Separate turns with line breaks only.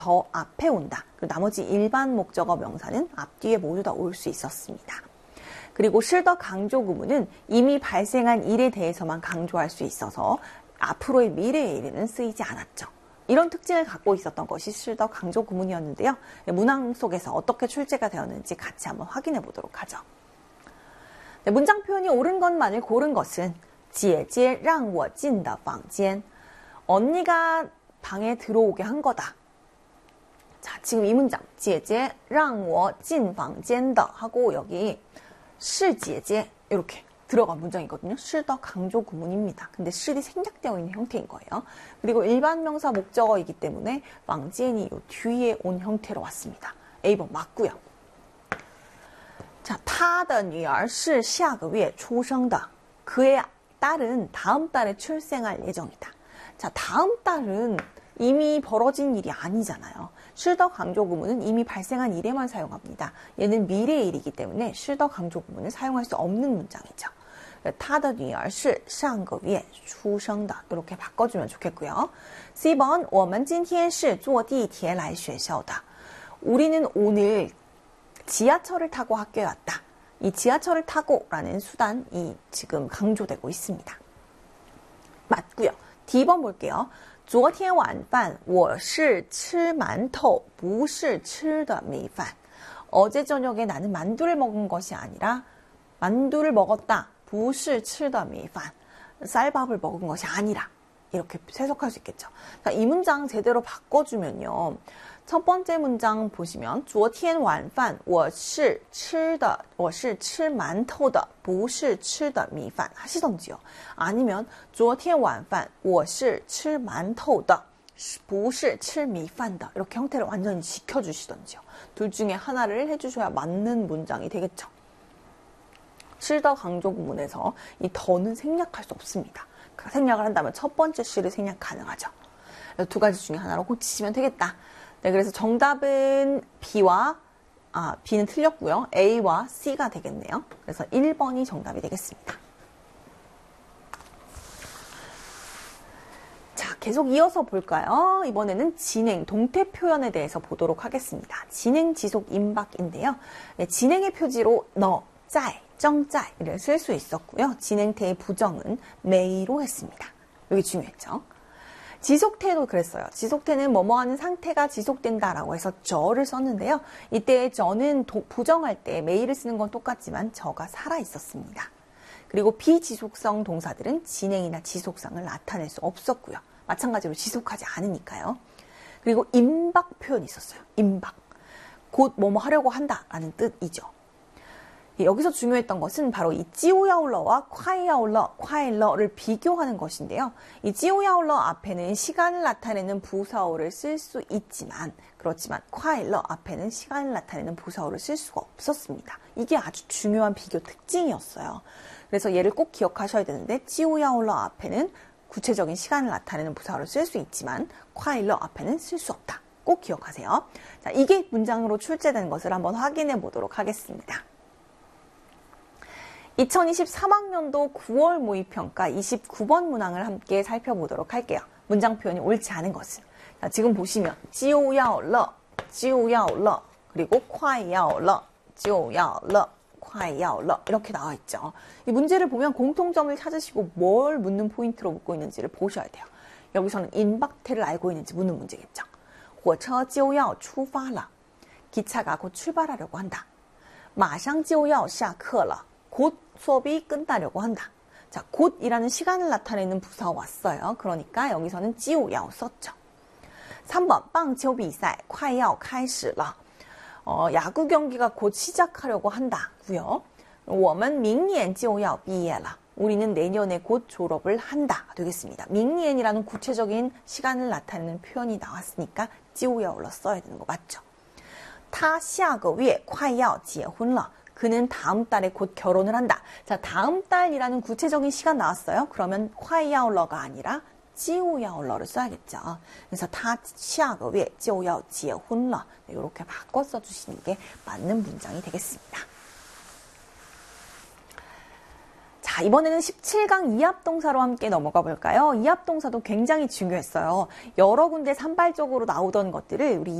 더 앞에 온다. 그리고 나머지 일반 목적어 명사는 앞뒤에 모두 다 올 수 있었습니다. 그리고 실더 강조 구문은 이미 발생한 일에 대해서만 강조할 수 있어서 앞으로의 미래의 일에는 쓰이지 않았죠. 이런 특징을 갖고 있었던 것이 실더 강조 구문이었는데요. 문항 속에서 어떻게 출제가 되었는지 같이 한번 확인해 보도록 하죠. 네, 문장 표현이 옳은 것만을 고른 것은 姐姐让我进的房间. 언니가 방에 들어오게 한 거다. 자, 지금 이 문장 姐姐让我进房间的 하고 여기 是姐姐 이렇게 들어간 문장이거든요. 실더 강조 구문입니다. 근데 실이 생략되어 있는 형태인 거예요. 그리고 일반 명사 목적어이기 때문에 방지엔이 요 뒤에 온 형태로 왔습니다. A번 맞고요. 자, 他的女儿是下个月出生的. 그의 딸은 다음 달에 출생할 예정이다. 자, 다음 달은 이미 벌어진 일이 아니잖아요. 실더 강조 구문은 이미 발생한 일에만 사용합니다. 얘는 미래의 일이기 때문에 실더 강조 구문을 사용할 수 없는 문장이죠. 他的女儿是上个月出生的 이렇게 바꿔주면 좋겠고요. C번 我们今天是坐地铁来学校的. 우리는 오늘 지하철을 타고 학교에 왔다. 이 지하철을 타고 라는 수단이 지금 강조되고 있습니다. 맞고요. D번 볼게요. 昨天晚饭我是吃馒头不是吃的米饭. 어제 저녁에 나는 만두를 먹은 것이 아니라 만두를 먹었다. 不是吃的米饭. 쌀밥을 먹은 것이 아니라 이렇게 해석할 수 있겠죠. 자, 이 문장 제대로 바꿔주면요. 첫 번째 문장 보시면 昨天晚饭我是吃馒头的不是吃的米饭 하시던지요. 아니면 昨天晚饭我是吃馒头的不是吃米饭的 이렇게 형태를 완전히 지켜주시던지요. 둘 중에 하나를 해주셔야 맞는 문장이 되겠죠. 실더 강조 구문에서 이 더는 생략할 수 없습니다. 생략을 한다면 첫 번째 시를 생략 가능하죠. 두 가지 중에 하나로 고치시면 되겠다. 네, 그래서 정답은 B는 틀렸고요. A와 C가 되겠네요. 그래서 1번이 정답이 되겠습니다. 자, 계속 이어서 볼까요? 이번에는 진행, 동태 표현에 대해서 보도록 하겠습니다. 진행, 지속, 임박인데요. 네, 진행의 표지로 너, 짤, 정짤을 쓸 수 있었고요. 진행태의 부정은 메이로 했습니다. 여기 중요했죠. 지속태도 그랬어요. 지속태는 뭐뭐하는 상태가 지속된다라고 해서 저를 썼는데요. 이때 저는 부정할 때 메이를 쓰는 건 똑같지만 저가 살아 있었습니다. 그리고 비지속성 동사들은 진행이나 지속성을 나타낼 수 없었고요. 마찬가지로 지속하지 않으니까요. 그리고 임박 표현이 있었어요. 임박. 곧 뭐뭐 하려고 한다라는 뜻이죠. 여기서 중요했던 것은 바로 이 찌오야올러와 콰일러를 비교하는 것인데요. 이 찌오야올러 앞에는 시간을 나타내는 부사어를 쓸 수 있지만 그렇지만 콰일러 앞에는 시간을 나타내는 부사어를 쓸 수가 없었습니다. 이게 아주 중요한 비교 특징이었어요. 그래서 얘를 꼭 기억하셔야 되는데 찌오야올러 앞에는 구체적인 시간을 나타내는 부사어를 쓸 수 있지만 콰일러 앞에는 쓸 수 없다. 꼭 기억하세요. 자, 이게 문장으로 출제된 것을 한번 확인해 보도록 하겠습니다. 2023학년도 9월 모의평가 29번 문항을 함께 살펴보도록 할게요. 문장 표현이 옳지 않은 것은. 자, 지금 보시면 就要了 그리고 快要了 快要了 이렇게 나와 있죠. 이 문제를 보면 공통점을 찾으시고 뭘 묻는 포인트로 묻고 있는지를 보셔야 돼요. 여기서는 임박태를 알고 있는지 묻는 문제겠죠. 火车就要出发了 기차가 곧 출발하려고 한다. 马上就要下课了 곧 수업이 끝나려고 한다. 자, 곧이라는 시간을 나타내는 부사가 왔어요. 그러니까 여기서는 就要 썼죠. 3번 棒球比赛快要开始了 야구 경기가 곧 시작하려고 한다고요. 我们明年就要毕业了 우리는 내년에 곧 졸업을 한다 되겠습니다. 明年이라는 구체적인 시간을 나타내는 표현이 나왔으니까 就要를 써야 되는 거 맞죠? 他下个月快要结婚了 그는 다음 달에 곧 결혼을 한다. 자, 다음 달이라는 구체적인 시간 나왔어요. 그러면 快要了가 아니라 就要了를 써야겠죠. 그래서 他下个月就要结婚了 이렇게 바꿔 써주시는 게 맞는 문장이 되겠습니다. 자, 자, 이번에는 17강 이합동사로 함께 넘어가 볼까요? 이합동사도 굉장히 중요했어요. 여러 군데 산발적으로 나오던 것들을 우리